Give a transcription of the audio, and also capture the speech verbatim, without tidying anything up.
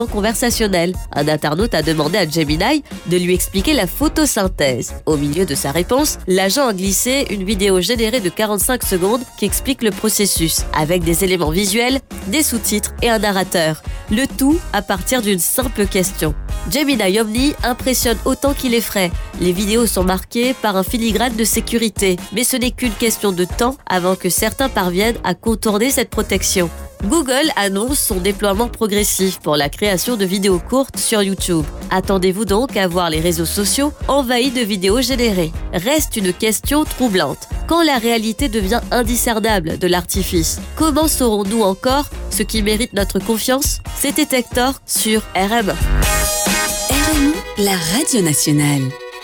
conversationnel. Un internaute a demandé à Gemini de lui expliquer la photosynthèse. Au milieu de sa réponse, l'agent a glissé une vidéo générée de quarante-cinq secondes qui explique le processus, avec des éléments visuels, des sous-titres et un narrateur. Le tout à partir d'une simple question. Gemini Omni impressionne autant qu'il effraie. Les vidéos sont marquées par un filigrane de sécurité, mais ce n'est qu'une question de temps avant que certains parviennent à contourner cette protection. Google annonce son déploiement progressif pour la création de vidéos courtes sur YouTube. Attendez-vous donc à voir les réseaux sociaux envahis de vidéos générées. Reste une question troublante. Quand la réalité devient indiscernable de l'artifice, comment saurons-nous encore ce qui mérite notre confiance? C'était Hector sur R M. R M, la radio nationale.